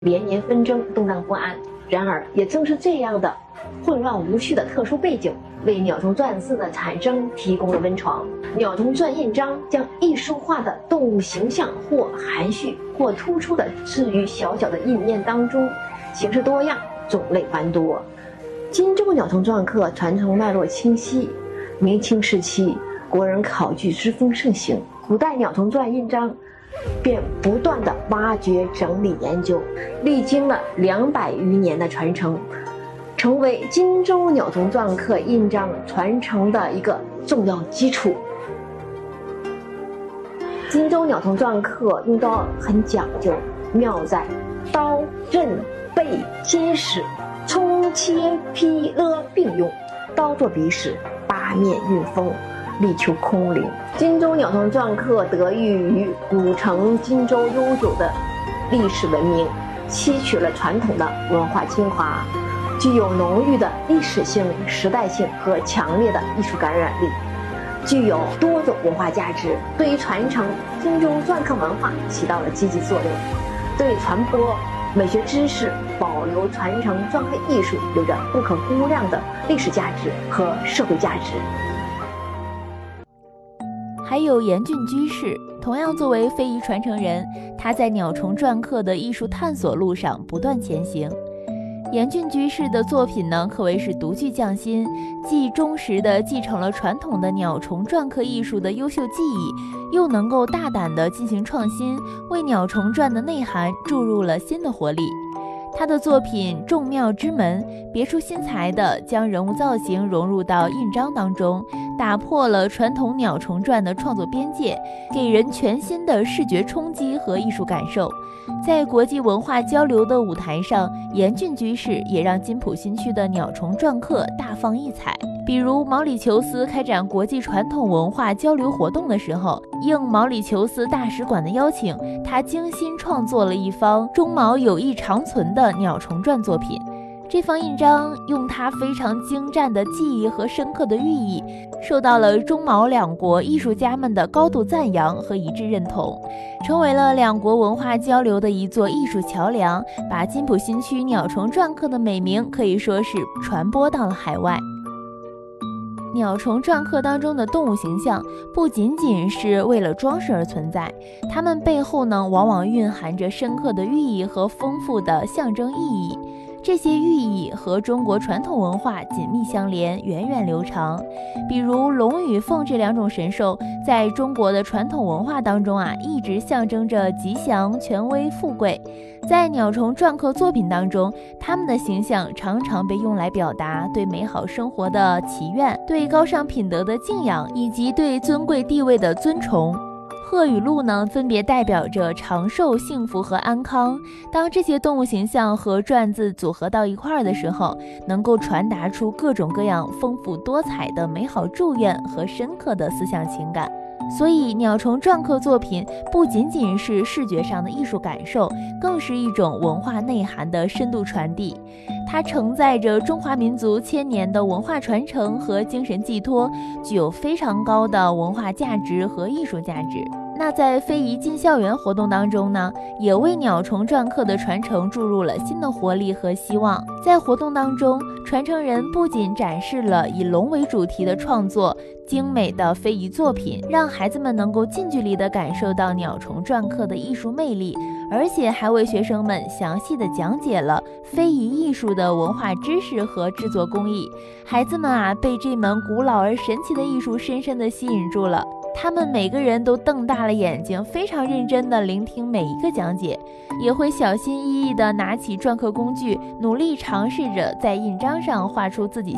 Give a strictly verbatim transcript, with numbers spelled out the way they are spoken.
连年纷争，动荡不安。然而，也正是这样的混乱无序的特殊背景，为鸟虫篆字的产生提供了温床。鸟虫篆印章将艺术化的动物形象或含蓄或突出的置于小小的印面当中，形式多样，种类繁多。荆州鸟虫篆刻传承脉络清晰。明清时期，国人考据之风盛行，古代鸟虫篆印章便不断地挖掘、整理、研究，历经了两百余年的传承，成为荆州鸟虫篆刻印章传承的一个重要基础。荆州鸟虫篆刻用刀很讲究，妙在刀、刃、背皆使，冲、切、劈、勒并用，刀作笔使，八面运锋，力求空灵。荆州鸟虫篆刻得益于古城荆州悠久的历史文明，吸取了传统的文化精华，具有浓郁的历史性、时代性和强烈的艺术感染力，具有多种文化价值，对于传承荆州篆刻文化起到了积极作用，对传播美学知识、保留传承篆刻艺术有着不可估量的历史价值和社会价值。 还有严峻居士，同样作为非遗传承人，他在鸟虫篆刻的艺术探索路上不断前行。严峻居士的作品呢，可谓是独具匠心，既忠实地继承了传统的鸟虫篆刻艺术的优秀技艺，又能够大胆地进行创新，为鸟虫篆的内涵注入了新的活力。他的作品众妙之门，别出心裁地将人物造型融入到印章当中，打破了传统鸟虫篆的创作边界，给人全新的视觉冲击和艺术感受。在国际文化交流的舞台上，严峻居士也让金浦新区的鸟虫篆刻大放异彩。比如毛里求斯开展国际传统文化交流活动的时候，应毛里求斯大使馆的邀请，他精心创作了一方中毛友谊长存的鸟虫篆作品。这方印章用它非常精湛的技艺和深刻的寓意，受到了中毛两国艺术家们的高度赞扬和一致认同，成为了两国文化交流的一座艺术桥梁，把金浦新区鸟虫篆刻的美名可以说是传播到了海外。鸟虫篆刻当中的动物形象不仅仅是为了装饰而存在，它们背后呢，往往蕴含着深刻的寓意和丰富的象征意义。这些寓意和中国传统文化紧密相连，源远流长。比如龙与凤这两种神兽，在中国的传统文化当中啊，一直象征着吉祥、权威、富贵。在鸟虫篆刻作品当中，它们的形象常常被用来表达对美好生活的祈愿，对高尚品德的敬仰，以及对尊贵地位的尊崇。鹤与鹿呢，分别代表着长寿、幸福和安康。当这些动物形象和篆字组合到一块儿的时候，能够传达出各种各样丰富多彩的美好祝愿和深刻的思想情感。所以鸟虫篆刻作品不仅仅是视觉上的艺术感受，更是一种文化内涵的深度传递。它承载着中华民族千年的文化传承和精神寄托，具有非常高的文化价值和艺术价值。那在非遗进校园活动当中呢，也为鸟虫篆刻的传承注入了新的活力和希望。在活动当中，传承人不仅展示了以龙为主题的创作精美的非遗作品，让孩子们能够近距离地感受到鸟虫篆刻的艺术魅力，而且还为学生们详细地讲解了非遗艺术的文化知识和制作工艺。孩子们啊，被这门古老而神奇的艺术深深地吸引住了。他们每个人都瞪大了眼睛，非常认真地聆听每一个讲解，也会小心翼翼地拿起篆刻工具，努力尝试着在印章上画出自己